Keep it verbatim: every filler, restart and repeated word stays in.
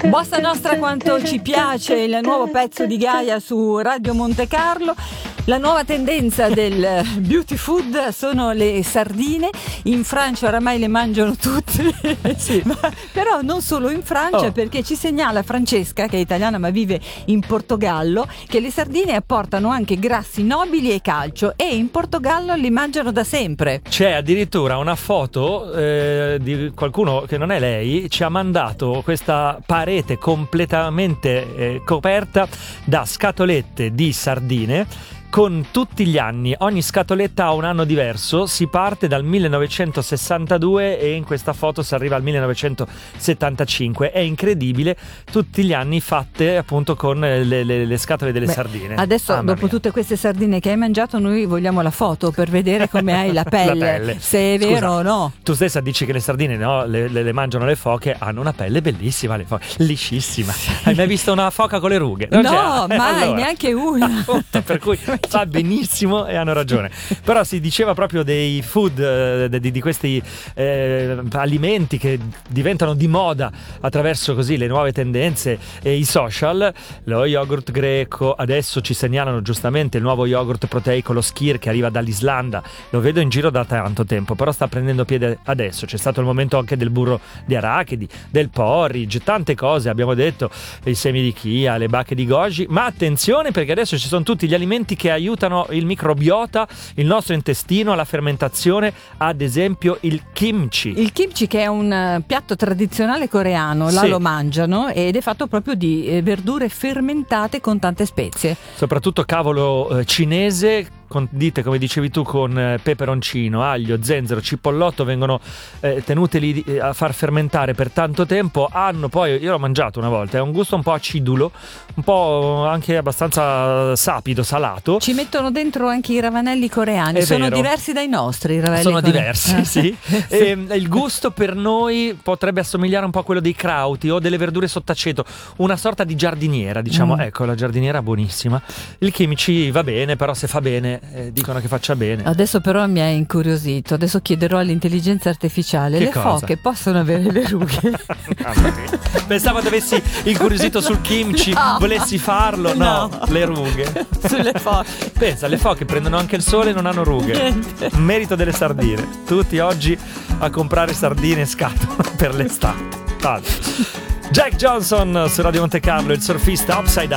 Bossa Nostra quanto ci piace, il nuovo pezzo di Gaia su Radio Monte Carlo. La nuova tendenza del beauty food sono le sardine. In Francia oramai le mangiano tutte, sì. Ma, però non solo in Francia, oh. perché ci segnala Francesca, che è italiana ma vive in Portogallo, che le sardine apportano anche grassi nobili e calcio, e in Portogallo li mangiano da sempre. C'è addirittura una foto eh, di qualcuno che non è lei, ci ha mandato questa parete completamente eh, coperta da scatolette di sardine, con tutti gli anni. Ogni scatoletta ha un anno diverso, si parte dal millenovecentosessantadue e in questa foto si arriva al millenovecentosettantacinque. È incredibile, tutti gli anni fatte appunto con le, le, le scatole delle Beh, sardine. Adesso ah, dopo tutte queste sardine che hai mangiato, noi vogliamo la foto per vedere come hai la pelle, la pelle. Se è vero Scusa, o no. Tu stessa dici che le sardine, no, le, le, le mangiano le foche, hanno una pelle bellissima, le foche, liscissima. Sì. Hai mai visto una foca con le rughe? Non no, c'è. mai, allora, neanche una. Appunto, per cui sa benissimo e hanno ragione. Però si diceva proprio dei food, eh, di, di questi eh, alimenti che diventano di moda attraverso così le nuove tendenze e i social. Lo yogurt greco, adesso ci segnalano giustamente il nuovo yogurt proteico, lo Skyr, che arriva dall'Islanda. Lo vedo in giro da tanto tempo, però sta prendendo piede adesso. C'è stato il momento anche del burro di arachidi, del porridge, tante cose, abbiamo detto, i semi di chia, le bacche di goji. Ma attenzione, perché adesso ci sono tutti gli alimenti che aiutano il microbiota, il nostro intestino, la fermentazione, ad esempio il kimchi. Il kimchi, che è un piatto tradizionale coreano, là sì. lo mangiano, ed è fatto proprio di verdure fermentate con tante spezie. Soprattutto cavolo eh, cinese, condite, come dicevi tu, con eh, peperoncino, aglio, zenzero, cipollotto, vengono eh, tenuti lì eh, a far fermentare per tanto tempo. Hanno poi, io l'ho mangiato una volta, è un gusto un po' acidulo, un po' anche abbastanza sapido, salato. Ci mettono dentro anche i ravanelli coreani, è sono vero. diversi dai nostri i ravanelli sono coreani. diversi, sì. E, il gusto per noi potrebbe assomigliare un po' a quello dei krauti o delle verdure sott'aceto, una sorta di giardiniera, diciamo. Mm. Ecco, la giardiniera buonissima. Il kimchi va bene, però se fa bene Eh, dicono che faccia bene. Adesso però mi hai incuriosito. Adesso chiederò all'intelligenza artificiale: che le cosa? foche possono avere le rughe? Pensavo che avessi incuriosito sul kimchi, no. volessi farlo. No, no, le rughe sulle foche. Pensa, le foche prendono anche il sole e non hanno rughe. Niente. Merito delle sardine. Tutti oggi a comprare sardine in scatola per l'estate. Vale. Jack Johnson su Radio Monte Carlo, il surfista Upside Down.